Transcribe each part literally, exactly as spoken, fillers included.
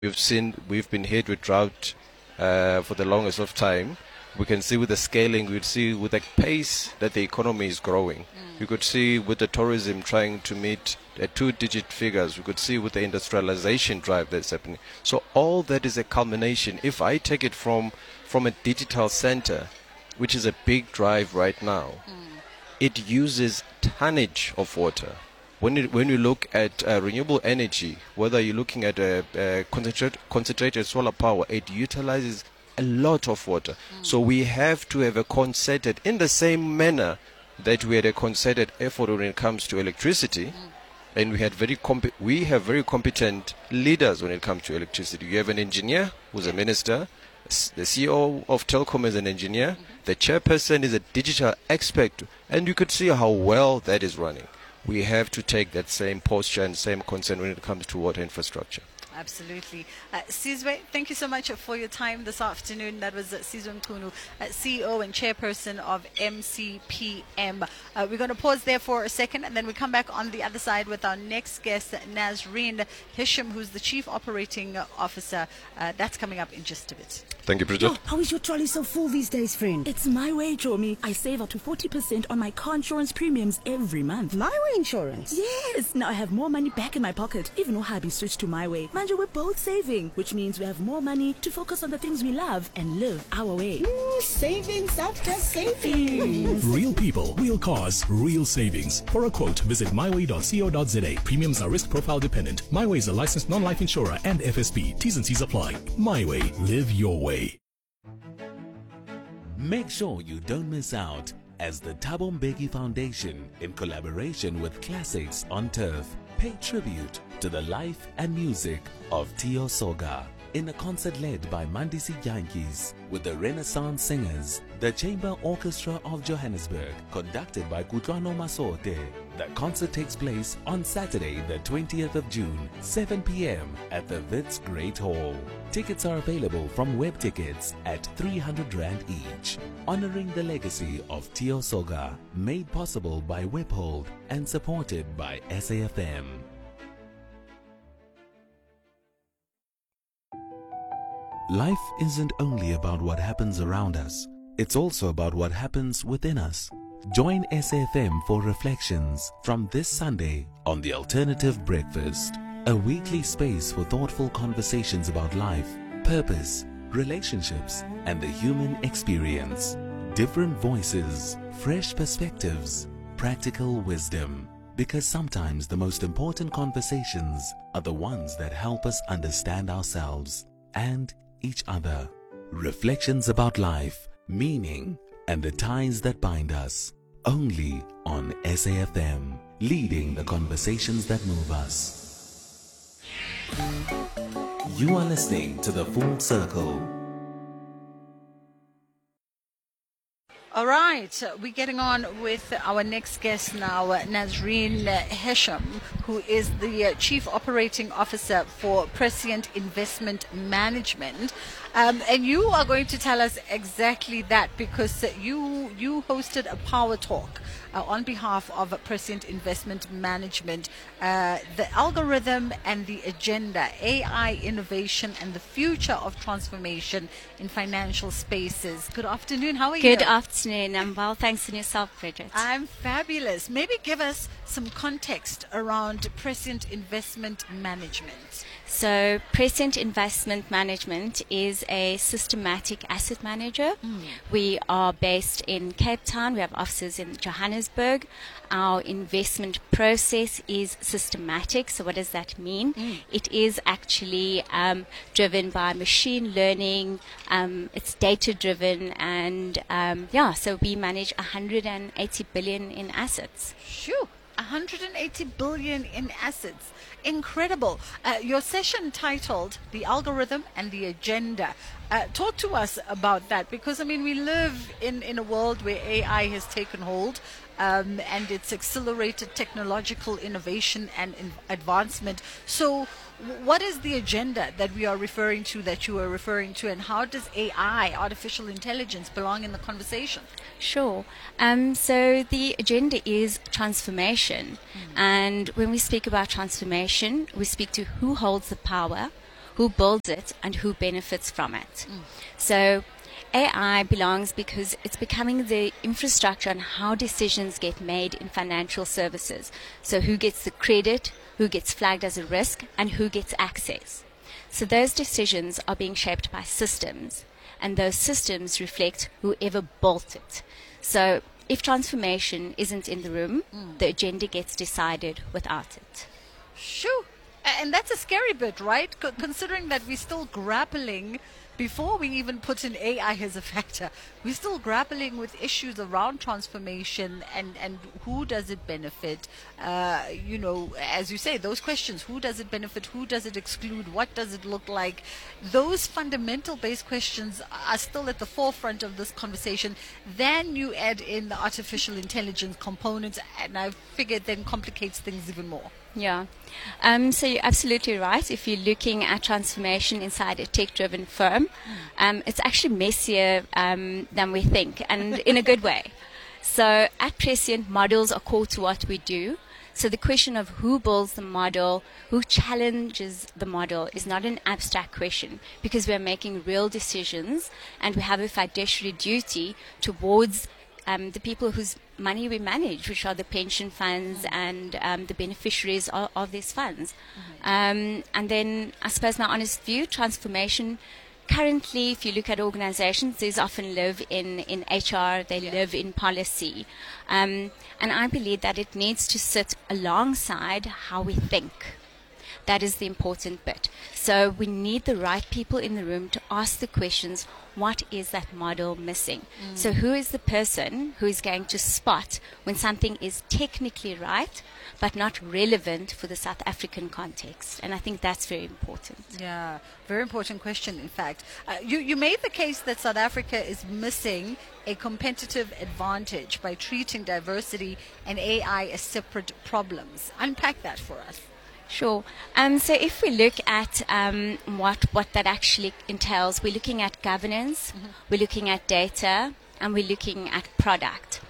We've seen, we've been hit with drought uh, for the longest of time. We can see with the scaling, we see with the pace that the economy is growing. Mm. You could see with the tourism trying to meet uh, two-digit figures. We could see with the industrialization drive that's happening. So all that is a culmination. If I take it from from a digital center, which is a big drive right now, mm. it uses tonnage of water. When you, when you look at uh, renewable energy, whether you're looking at a, a concentrate, concentrated solar power, it utilizes a lot of water. Mm. So we have to have a concerted, in the same manner that we had a concerted effort when it comes to electricity, mm. and we had very comp- we have very competent leaders when it comes to electricity. You have an engineer who's a minister, the C E O of Telkom is an engineer, mm-hmm. the chairperson is a digital expert, and you could see how well that is running. We have to take that same posture and same concern when it comes to water infrastructure. Absolutely. Uh, Sizwe, thank you so much for your time this afternoon. That was uh, Sizwe Mchunu, uh, C E O and chairperson of M C P M. Uh, we're going to pause there for a second, and then we come back on the other side with our next guest, Nazreen Hisham, who's the Chief Operating Officer. Uh, that's coming up in just a bit. Thank you, Bridget. Oh, how is your trolley so full these days, friend? It's My Way, Jomi. I save up to forty percent on my car insurance premiums every month. My Way insurance? Yes. Now I have more money back in my pocket, even though hubby switched to My Way. Manja, we're both saving, which means we have more money to focus on the things we love and live our way. Mm, savings after savings. Real people, real cars, real savings. For a quote, visit my way dot co dot za. Premiums are risk profile dependent. My Way is a licensed non-life insurer and F S P. T's and C's apply. My Way. Live your way. Make sure you don't miss out as the Thabo Mbeki Foundation, in collaboration with Classics on Turf, pay tribute to the life and music of Tio Soga in a concert led by Mandisi Yankees with the Renaissance Singers, the Chamber Orchestra of Johannesburg, conducted by Kutlwano Masote. The concert takes place on Saturday, the twentieth of June, seven p.m. at the Wits Great Hall. Tickets are available from Web Tickets at three hundred rand each. Honoring the legacy of Tio Soga, made possible by Webhold and supported by S A F M. Life isn't only about what happens around us, it's also about what happens within us. Join S A F M for Reflections from this Sunday on The Alternative Breakfast, a weekly space for thoughtful conversations about life, purpose, relationships, and the human experience. Different voices, fresh perspectives, practical wisdom. Because sometimes the most important conversations are the ones that help us understand ourselves and each other. Reflections about life, meaning, and the ties that bind us. Only on S A F M, leading the conversations that move us. You are listening to The Full Circle. All right, uh, we're getting on with our next guest now, uh, Nazreen uh, Hisham, who is the uh, Chief Operating Officer for Prescient Investment Management. Um, and you are going to tell us exactly that, because uh, you you hosted a power talk uh, on behalf of uh, Prescient Investment Management, uh, the algorithm and the agenda, A I innovation and the future of transformation in financial spaces. Good afternoon, how are you? Good afternoon, I'm well, thanks, and yourself, Bridget. I'm fabulous. Maybe give us some context around Prescient Investment Management. So Prescient Investment Management is a systematic asset manager. Mm. We are based in Cape Town. We have offices in Johannesburg. Our investment process is systematic. So what does that mean? Mm. It is actually um, driven by machine learning. Um, it's data driven, and um, yeah, so we manage one hundred eighty billion in assets. Shoo, one hundred eighty billion in assets. Incredible. Uh, your session titled The Algorithm and the Agenda. Uh, talk to us about that, because I mean we live in, in a world where A I has taken hold, um, and it's accelerated technological innovation and in advancement. So what is the agenda that we are referring to, that you are referring to, and how does A I, artificial intelligence, belong in the conversation? Sure. Um, so the agenda is transformation. Mm. And when we speak about transformation, we speak to who holds the power, who builds it, and who benefits from it. Mm. So A I belongs because it's becoming the infrastructure on how decisions get made in financial services. So who gets the credit, who gets flagged as a risk, and who gets access. So those decisions are being shaped by systems, and those systems reflect whoever built it. So if transformation isn't in the room, mm. the agenda gets decided without it. Shoo! And that's a scary bit, right? C- considering that we're still grappling, before we even put in A I as a factor, we're still grappling with issues around transformation and, and who does it benefit? Uh, you know, as you say, those questions, who does it benefit? Who does it exclude? What does it look like? Those fundamental based questions are still at the forefront of this conversation. Then you add in the artificial intelligence components, and I figure it then complicates things even more. Yeah. Um, so you're absolutely right. If you're looking at transformation inside a tech-driven firm, um, it's actually messier um, than we think, and in a good way. So at Prescient, models are core to what we do. So the question of who builds the model, who challenges the model, is not an abstract question, because we're making real decisions and we have a fiduciary duty towards Um, the people whose money we manage, which are the pension funds and um, the beneficiaries of, of these funds. Mm-hmm. Um, and then, I suppose my honest view, transformation, currently, if you look at organizations, these often live in, in H R, they yeah. live in policy. Um, and I believe that it needs to sit alongside how we think. That is the important bit. So we need the right people in the room to ask the questions, what is that model missing? Mm. So who is the person who is going to spot when something is technically right, but not relevant for the South African context? And I think that's very important. Yeah, very important question, in fact. Uh, you, you made the case that South Africa is missing a competitive advantage by treating diversity and A I as separate problems. Unpack that for us. Sure. Um, so if we look at um, what what that actually entails, we're looking at governance, mm-hmm. we're looking at data, and we're looking at product.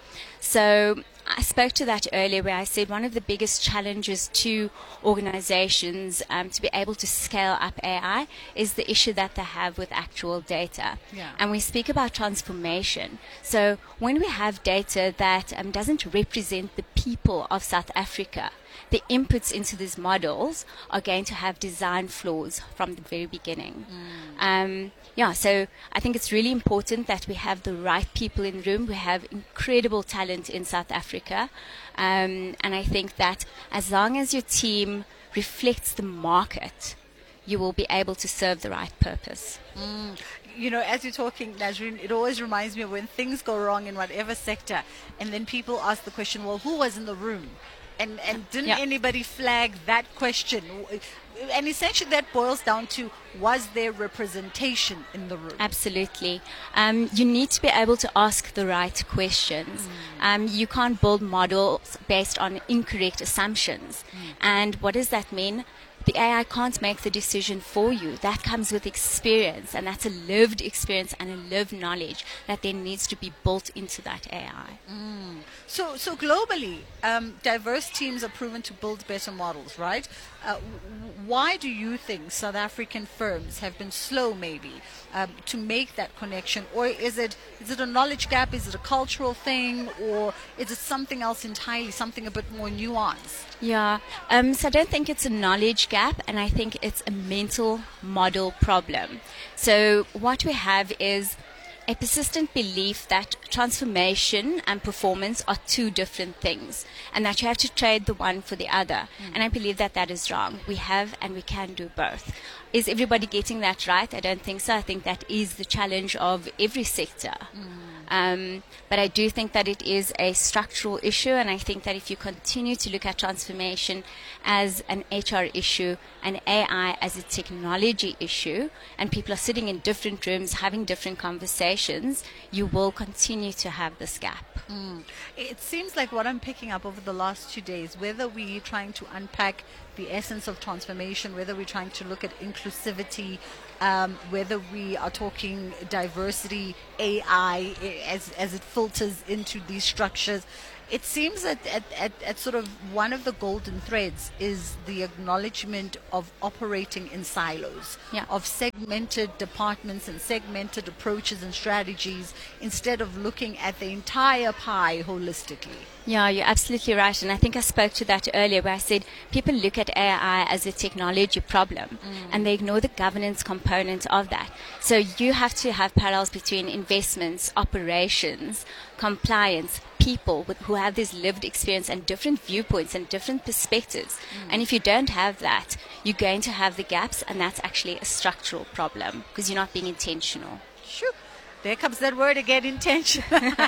So I spoke to that earlier, where I said one of the biggest challenges to organizations um, to be able to scale up A I is the issue that they have with actual data. Yeah. And we speak about transformation. So when we have data that um, doesn't represent the people of South Africa, the inputs into these models are going to have design flaws from the very beginning. Mm. Um, yeah, so I think it's really important that we have the right people in the room. We have incredible talent in South Africa. Um, and I think that as long as your team reflects the market, you will be able to serve the right purpose. Mm. You know, as you're talking, Nazreen, it always reminds me of when things go wrong in whatever sector, and then people ask the question, well, who was in the room? And, and didn't yeah. anybody flag that question? And essentially that boils down to, was there representation in the room? Absolutely. Um, you need to be able to ask the right questions. Mm. Um, you can't build models based on incorrect assumptions. Mm. And what does that mean? The A I can't make the decision for you. That comes with experience, and that's a lived experience and a lived knowledge that then needs to be built into that A I. Mm. So, so globally, um, diverse teams are proven to build better models, right? Uh, why do you think South African firms have been slow, maybe, um, to make that connection? Or is it is it a knowledge gap? Is it a cultural thing? Or is it something else entirely, something a bit more nuanced? Yeah, um, so I don't think it's a knowledge gap, and I think it's a mental model problem. So what we have is a persistent belief that transformation and performance are two different things, and that you have to trade the one for the other. Mm. And I believe that that is wrong. We have and we can do both. Is everybody getting that right? I don't think so. I think that is the challenge of every sector. Mm. Um, but I do think that it is a structural issue, and I think that if you continue to look at transformation as an H R issue and A I as a technology issue, and people are sitting in different rooms having different conversations, you will continue to have this gap. Mm. It seems like what I'm picking up over the last two days, whether we're trying to unpack the essence of transformation, whether we're trying to look at inclusivity, um, whether we are talking diversity, A I as as it filters into these structures, it seems that at, at, at sort of one of the golden threads is the acknowledgement of operating in silos, Yeah. of segmented departments and segmented approaches and strategies instead of looking at the entire pie holistically. Yeah, you're absolutely right. And I think I spoke to that earlier where I said people look at A I as a technology problem and they ignore the governance component of that. So you have to have parallels between investments, operations, compliance, people with, who have this lived experience and different viewpoints and different perspectives. And if you don't have that, you're going to have the gaps, and that's actually a structural problem because you're not being intentional. Shoo. There comes that word again, intention.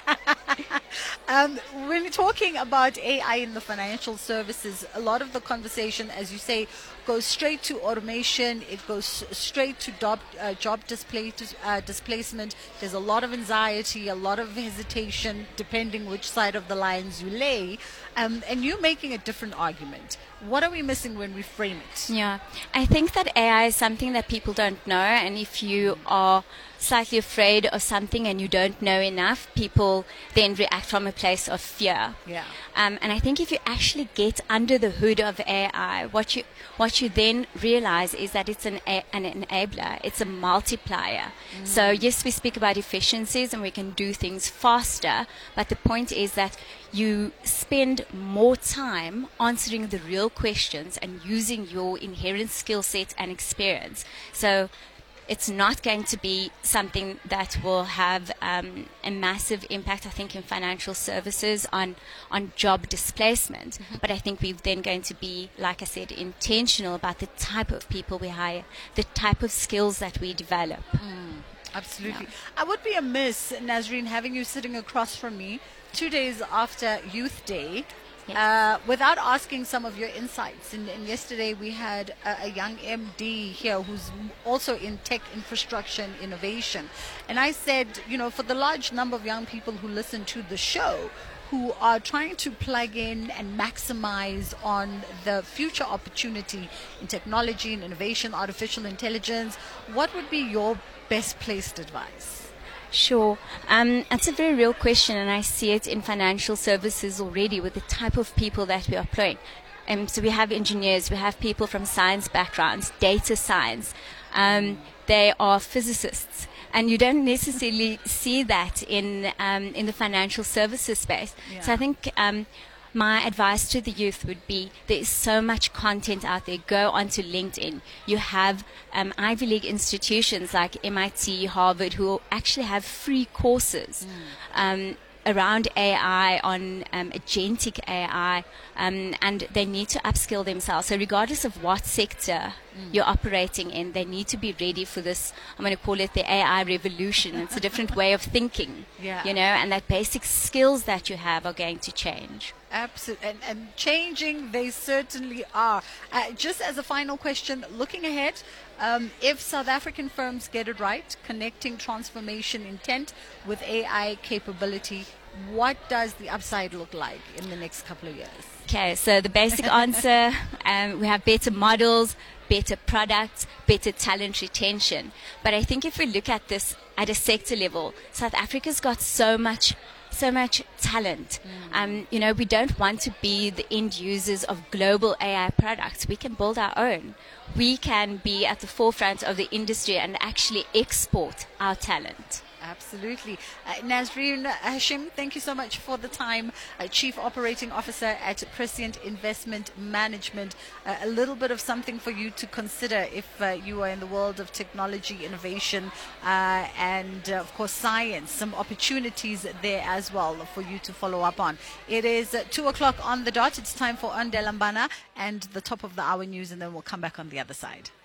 um, when we're talking about A I in the financial services, a lot of the conversation, as you say, goes straight to automation. It goes straight to job, uh, job display, uh, displacement. There's a lot of anxiety, a lot of hesitation, depending which side of the lines you lay. Um, and you're making a different argument. What are we missing when we frame it? Yeah, I think that A I is something that people don't know, and if you are slightly afraid of something and you don't know enough, people then react from a place of fear. Yeah. Um, and I think if you actually get under the hood of A I, what you what you then realize is that it's an a, an enabler, it's a multiplier. Mm. So yes, we speak about efficiencies and we can do things faster, but the point is that you spend more time answering the real questions and using your inherent skill set and experience. So it's not going to be something that will have um, a massive impact, I think, in financial services on, on job displacement. Mm-hmm. But I think we're then going to be, like I said, intentional about the type of people we hire, the type of skills that we develop. Mm, absolutely. Yeah. I would be amiss, Nazreen, having you sitting across from me two days after Youth Day, Yes. Uh, without asking some of your insights. And, and yesterday we had a, a young M D here who's also in tech infrastructure and innovation. And I said, you know, for the large number of young people who listen to the show, who are trying to plug in and maximize on the future opportunity in technology and innovation, artificial intelligence, what would be your best placed advice? Sure. Um, that's a very real question, and I see it in financial services already with the type of people that we are employing. Um, so we have engineers, we have people from science backgrounds, data science. Um, they are physicists, and you don't necessarily see that in um, in the financial services space. Yeah. So I think um, my advice to the youth would be there is so much content out there. Go onto LinkedIn. You have um, Ivy League institutions like M I T, Harvard, who actually have free courses mm. um, around A I, on um, agentic A I, um, and they need to upskill themselves. So regardless of what sector mm. you're operating in, they need to be ready for this. I'm going to call it the A I revolution. It's a different way of thinking, yeah. you know, and that basic skills that you have are going to change. Absolutely, and, and changing they certainly are. Uh, just as a final question, looking ahead, um, if South African firms get it right, connecting transformation intent with A I capability, what does the upside look like in the next couple of years? Okay, so the basic answer, um, we have better models, better products, better talent retention. But I think if we look at this at a sector level, South Africa's got so much so much talent. Mm. Um, you know, we don't want to be the end users of global A I products. We can build our own. We can be at the forefront of the industry and actually export our talent. Absolutely. Uh, Nazreen Hashim, thank you so much for the time. Uh, Chief Operating Officer at Prescient Investment Management. Uh, a little bit of something for you to consider if uh, you are in the world of technology, innovation, uh, and uh, of course science. Some opportunities there as well for you to follow up on. It is uh, two o'clock on the dot. It's time for Ondelambana and the top of the hour news, and then we'll come back on the other side.